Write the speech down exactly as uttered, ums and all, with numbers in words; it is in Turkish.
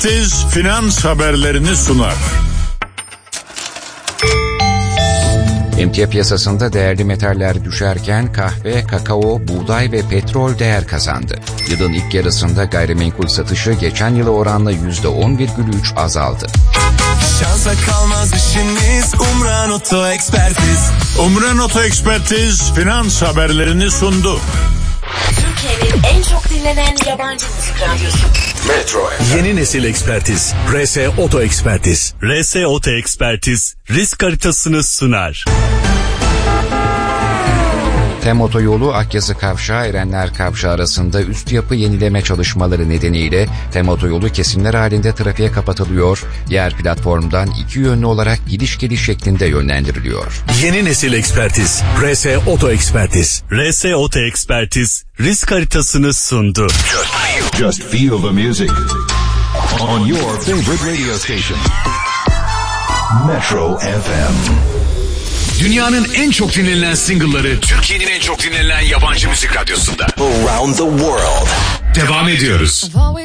Siz finans haberlerini sunar. Emtia piyasasında değerli metaller düşerken kahve, kakao, buğday ve petrol değer kazandı. Yılın ilk yarısında gayrimenkul satışı geçen yıla oranla yüzde on virgül üç azaldı. Şansa kalmaz işiniz, Umran Oto Ekspertiz. Umran Oto Ekspertiz finans haberlerini sundu. Türkiye'nin en çok dinlenen yabancı müzik radyosu. Metro. Yeni nesil ekspertiz. R S Oto Ekspertiz. R S Oto Ekspertiz risk haritasını sunar. TEM Otoyolu Akyazı Kavşağı Erenler Kavşağı arasında üst yapı yenileme çalışmaları nedeniyle TEM Otoyolu kesimler halinde trafiğe kapatılıyor. Diğer platformdan iki yönlü olarak gidiş geliş şeklinde yönlendiriliyor. Yeni nesil ekspertiz. R S Oto Ekspertiz. R S Oto Ekspertiz risk haritasını sundu. Just feel the music on your favorite radio station. Metro F M. Dünyanın en çok dinlenen single'ları Türkiye'nin en çok dinlenen yabancı müzik radyosunda. Around the world. Devam ediyoruz.